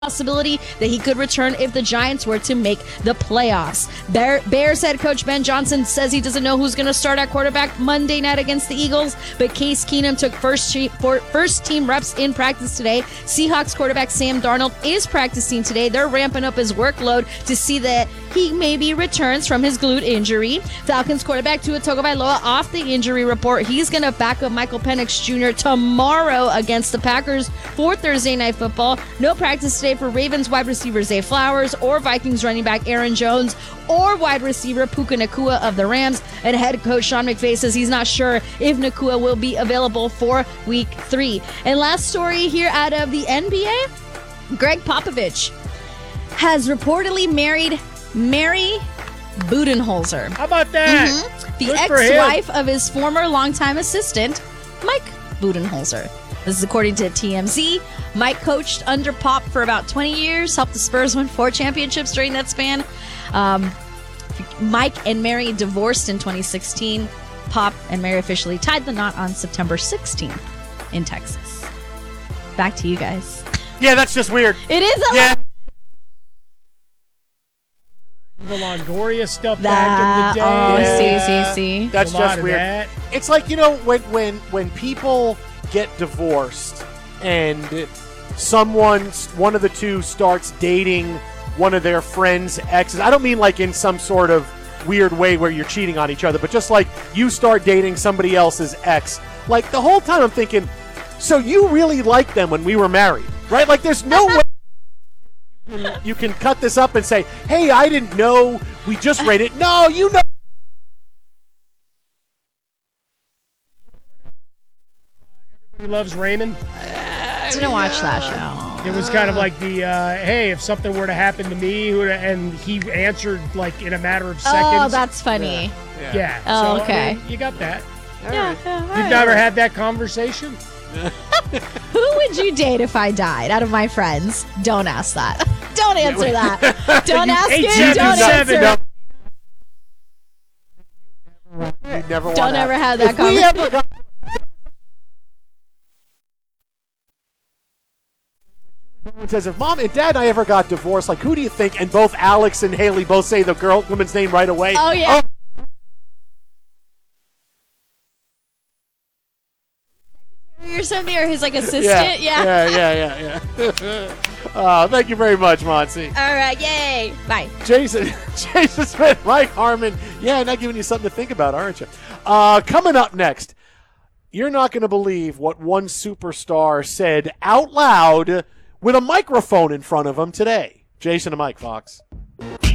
possibility that he could return if the Giants were to make the playoffs. Bears head coach Ben Johnson says he doesn't know who's going to start at quarterback Monday night against the Eagles, but Case Keenum took first team reps in practice today. Seahawks quarterback Sam Darnold is practicing today. They're ramping up his workload to see that he maybe returns from his glute injury. Falcons quarterback Tua Tagovailoa off the injury report. He's going to back up Michael Penix Jr. tomorrow against the Packers for Thursday Night Football. No practice today for Ravens wide receiver Zay Flowers or Vikings running back Aaron Jones or wide receiver Puka Nacua of the Rams. And head coach Sean McVay says he's not sure if Nacua will be available for Week 3. And last story here out of the NBA, Greg Popovich has reportedly married Mary Budenholzer. How about that? The ex-wife of his former longtime assistant, Mike Budenholzer. This is according to TMZ. Mike coached under Pop for about 20 years, helped the Spurs win 4 championships during that span. Mike and Mary divorced in 2016. Pop and Mary officially tied the knot on September 16th in Texas. Back to you guys. Yeah, that's just weird. It is a Yeah. The Longoria stuff back in the day. See. That's A lot just of weird. that. It's like, when people get divorced and one of the two starts dating one of their friends' exes. I don't mean like in some sort of weird way where you're cheating on each other, but just like you start dating somebody else's ex. Like the whole time I'm thinking, so you really liked them when we were married, right? Like there's no way you can cut this up and say, hey, I didn't know, we just read it. No, you know. Everybody Loves Raymond. Didn't watch that show. It was kind of like the, hey, if something were to happen to me, and he answered like in a matter of seconds. Oh, that's funny. Yeah. Oh, So, okay. I mean, you got that. Yeah, You've never had that conversation? Who would you date if I died out of my friends? Don't ask that. Don't answer that. Don't ask it. Don't 877. answer. You never want Don't to ever have that If we ever conversation. got Someone says, if Mom and Dad and I ever got divorced, like, who do you think? And both Alex and Haley both say the woman's name right away. Oh, yeah. Or something, or his like assistant. Yeah. Thank you very much, Monty. All right, yay. Bye. Jason Smith, Mike Harmon. Yeah, not giving you something to think about, aren't you? Coming up next, you're not going to believe what one superstar said out loud with a microphone in front of him today. Jason and Mike, Fox.